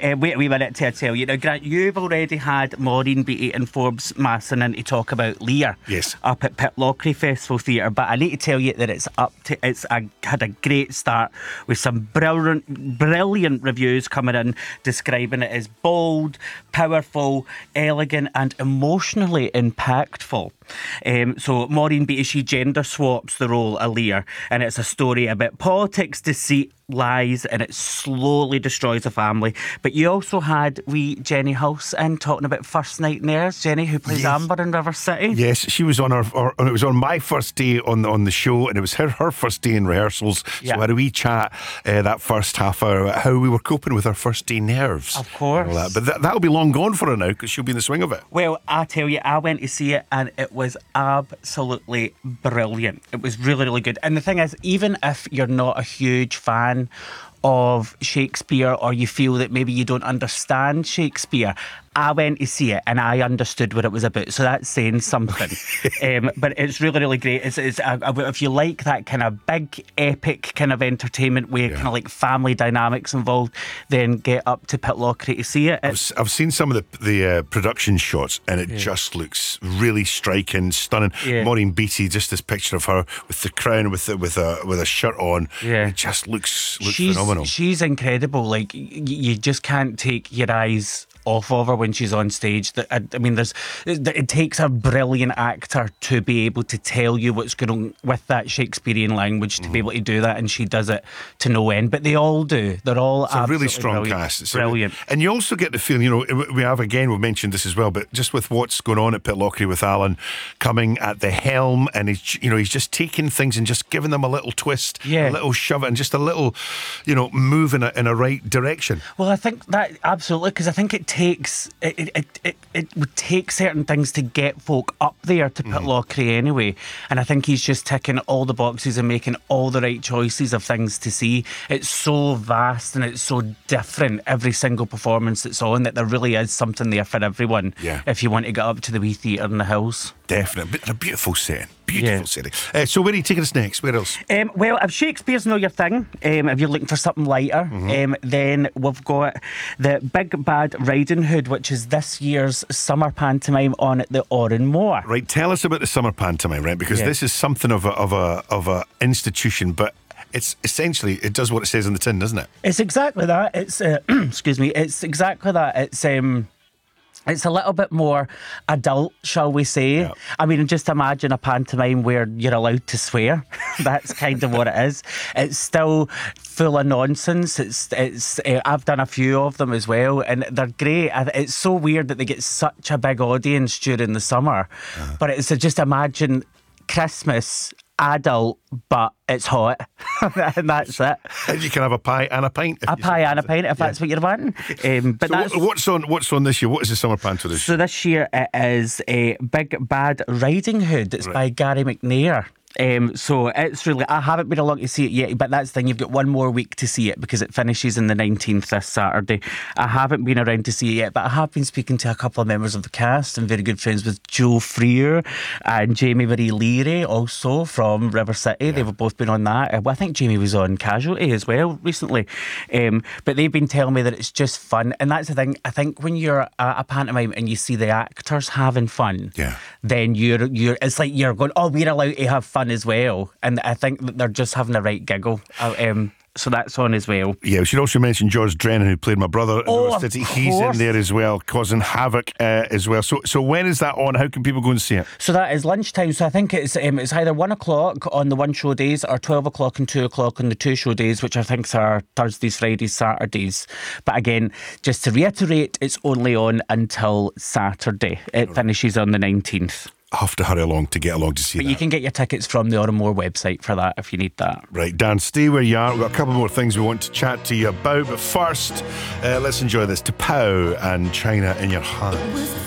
Wait a wee minute till I tell you. Now, Grant, you've already had Maureen Beattie and Forbes Masson in to talk about Lear. Yes. Up at Pitlochry Festival Theatre, but I need to tell you that had a great start with some brilliant reviews coming in describing it as bold, powerful, elegant and emotionally impactful. So Maureen Beattie, she gender swaps the role of Lear, and it's a story about politics, deceit, lies, and it slowly destroys a family. But you also had Jenny Hulse in talking about First Night Nurse, Jenny, who plays Amber in River City. Yes, she was on it was on my first day on the show, and it was her first day in rehearsals. So I had a wee chat that first half hour about how we were coping with our first day nerves. Of course. And all that. But that'll be long gone for her now, because she'll be in the swing of it. Well, I tell you, I went to see it and it was absolutely brilliant. It was really, really good. And the thing is, even if you're not a huge fan of Shakespeare, or you feel that maybe you don't understand Shakespeare, I went to see it and I understood what it was about, so that's saying something. But it's really, really great. If you like that kind of big, epic kind of entertainment with kind of like family dynamics involved, then get up to Pitlochry to see it. I've seen some of the production shots, and it just looks really striking, stunning. Maureen Beattie, just this picture of her with the crown, with a shirt on. It just looks phenomenal. She's incredible. Like you just can't take your eyes off of her when she's on stage. I mean, it takes a brilliant actor to be able to tell you what's going on with that Shakespearean language, to be able to do that, and she does it to no end. But they all do. They're all it's a really strong cast. It's brilliant. And you also get the feeling, we've mentioned this as well, but just with what's going on at Pitlochry with Alan coming at the helm, and he's just taking things and just giving them a little twist, a little shove, and just a little, move in a right direction. Well, I think that absolutely, because I think it would take certain things to get folk up there to Pitlochry anyway, and I think he's just ticking all the boxes and making all the right choices of things to see. It's so vast and it's so different, every single performance that's on, that there really is something there for everyone if you want to get up to the wee theatre in the hills. Definitely. But a beautiful setting. Setting. So where are you taking us next? Where else? Well, if Shakespeare's not your thing, if you're looking for something lighter, then we've got the Big Bad Riding Hood, which is this year's summer pantomime on at the Oran Moor. Right, tell us about the summer pantomime, right? Because this is something of a institution, but it's essentially, it does what it says on the tin, doesn't it? It's exactly that. It's excuse me. It's exactly that. It's a little bit more adult, shall we say. Yeah. I mean, just imagine a pantomime where you're allowed to swear. That's kind of what it is. It's still full of nonsense. I've done a few of them as well, and they're great. It's so weird that they get such a big audience during the summer. But it's just imagine Christmas, adult, but it's hot. And that's it. And you can have a pie and a pint. A pie and a pint if that's what you're wanting. But so what's on this year? What is the summer panto this year? So this year it is a Big Bad Riding Hood. It's by Gary McNair. So it's really, I haven't been along to see it yet, but that's the thing, you've got one more week to see it because it finishes on the 19th this Saturday. I haven't been around to see it yet, but I have been speaking to a couple of members of the cast and very good friends with Joe Freer and Jamie Marie Leary, also from River City. They've both been on that. I think Jamie was on Casualty as well recently. But they've been telling me that it's just fun, and that's the thing. I think when you're at a pantomime and you see the actors having fun, then you're it's like you're going, oh, we're allowed to have fun as well, and I think that they're just having a right giggle. So that's on as well. Yeah, we should also mention George Drennan, who played my brother in River City. He's in there as well, causing havoc as well. So when is that on? How can people go and see it? So that is lunchtime. So I think it's either 1 o'clock on the one show days or 12 o'clock and 2 o'clock on the two show days, which I think are Thursdays, Fridays, Saturdays. But again, just to reiterate, it's only on until Saturday. It finishes on the 19th. I have to hurry along to get along to see that. But you can get your tickets from the Oran Moor website for that if you need that. Right, Dan, stay where you are. We've got a couple more things we want to chat to you about. But first, let's enjoy this. T'Pau and China in Your Heart.